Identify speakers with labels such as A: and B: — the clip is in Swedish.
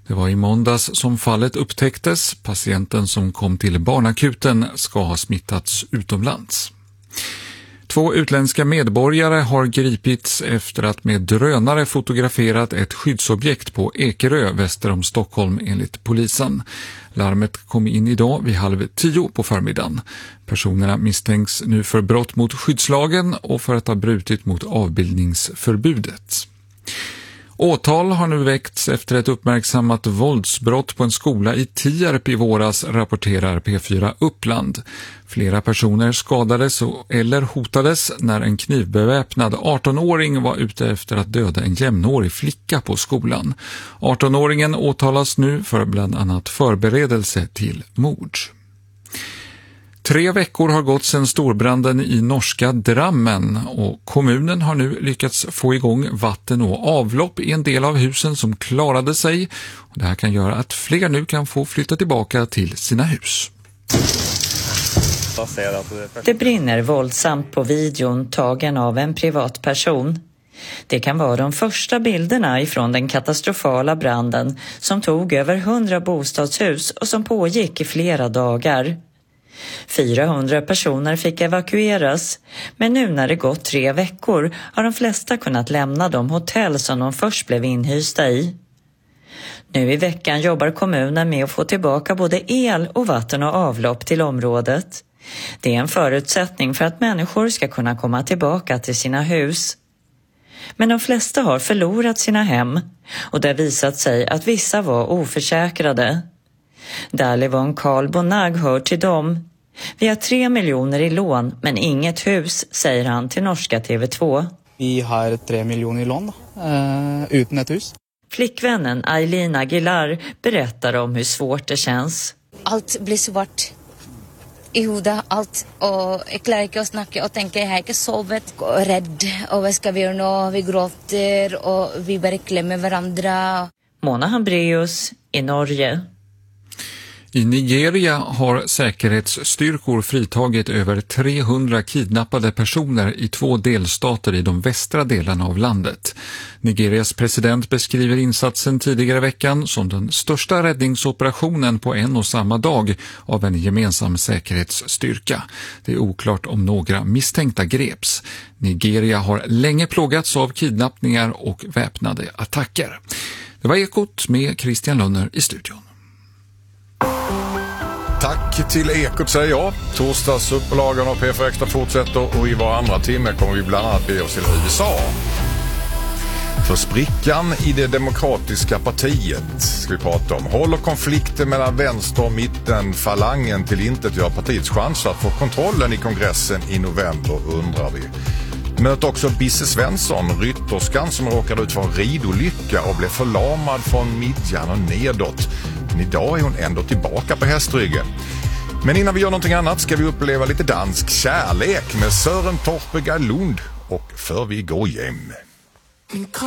A: Det var i måndags som fallet upptäcktes. Patienten som kom till barnakuten ska ha smittats utomlands. 2 utländska medborgare har gripits efter att med drönare fotograferat ett skyddsobjekt på Ekerö väster om Stockholm enligt polisen. Larmet kom in idag vid 9:30 på förmiddagen. Personerna misstänks nu för brott mot skyddslagen och för att ha brutit mot avbildningsförbudet. Åtal har nu väckts efter ett uppmärksammat våldsbrott på en skola i Tierp i våras, rapporterar P4 Uppland. Flera personer skadades eller hotades när en knivbeväpnad 18-åring var ute efter att döda en jämnårig flicka på skolan. 18-åringen åtalas nu för bland annat förberedelse till mord. 3 veckor har gått sedan storbranden i norska Drammen och kommunen har nu lyckats få igång vatten och avlopp i en del av husen som klarade sig. Det här kan göra att fler nu kan få flytta tillbaka till sina hus.
B: Det brinner våldsamt på videon tagen av en privatperson. Det kan vara de första bilderna ifrån den katastrofala branden som tog över 100 bostadshus och som pågick i flera dagar. 400 personer fick evakueras, men nu när det gått 3 veckor har de flesta kunnat lämna de hotell som de först blev inhysta i. Nu i veckan jobbar kommunen med att få tillbaka både el och vatten och avlopp till området. Det är en förutsättning för att människor ska kunna komma tillbaka till sina hus. Men de flesta har förlorat sina hem och det har visat sig att vissa var oförsäkrade. Dalivon Karl Bonag hör till dem. Vi har 3 miljoner i lån men inget hus, säger han till norska TV2.
C: Vi har 3 miljoner i lån utan ett hus.
B: Flickvännen Eileen Aguilar berättar om hur svårt det känns.
D: Allt blir svart i huvudet, allt, och jag klarar inte att snacka och tänka, jag har inte sovit, och rädd, och vad ska vi göra nu? Vi gråter och vi bara klämmer varandra.
B: Mona Hambreus i Norge.
A: I Nigeria har säkerhetsstyrkor fritagit över 300 kidnappade personer i 2 delstater i de västra delarna av landet. Nigerias president beskriver insatsen tidigare veckan som den största räddningsoperationen på en och samma dag av en gemensam säkerhetsstyrka. Det är oklart om några misstänkta greps. Nigeria har länge plågats av kidnappningar och väpnade attacker. Det var Ekot med Christian Lönner i studion.
E: Tack till Ekot säger jag. Torsdagsupplagan av P4 Extra fortsätter och i var andra timme kommer vi bland annat be oss till USA. För sprickan i det demokratiska partiet ska vi prata om. Håller konflikten mellan vänster och mitten falangen till intet gör partiets chans att få kontrollen i kongressen i november, undrar vi. Möt också Bisse Svensson, rytterskan som råkade ut för en ridolycka och blev förlamad från midjan och nedåt. Men idag är hon ändå tillbaka på hästryggen. Men innan vi gör någonting annat ska vi uppleva lite dansk kärlek med Søren Torpe Lund och För vi går hem.